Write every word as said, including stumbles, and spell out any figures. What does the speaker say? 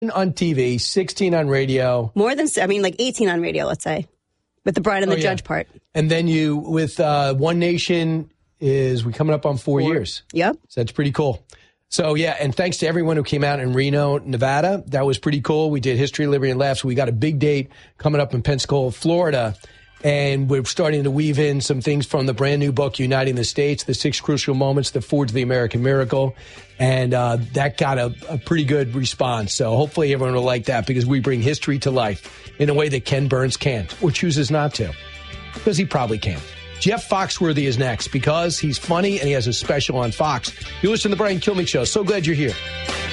on T V, sixteen on radio. More than, I mean, like eighteen on radio, let's say, with the bride and the oh, judge yeah. part. And then you, with uh, One Nation, is we coming up on four, four years. Yep. So that's pretty cool. So, yeah, and thanks to everyone who came out in Reno, Nevada. That was pretty cool. We did History, Liberty, and Laughs. We got a big date coming up in Pensacola, Florida. And we're starting to weave in some things from the brand new book, Uniting the States, the Six Crucial Moments that forged the American Miracle. And uh, that got a, a pretty good response. So hopefully everyone will like that because we bring history to life in a way that Ken Burns can't or chooses not to because he probably can't. Jeff Foxworthy is next because he's funny and he has a special on Fox. You listen to the Brian Kilmeade Show. So glad you're here.